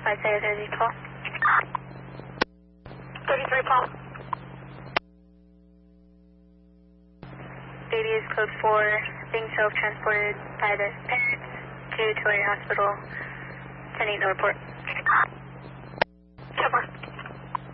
5-0-30-12. 33 Paul. Baby is code 4, being self-transported by the parents to Tulare Hospital. Sending the report. 10-4.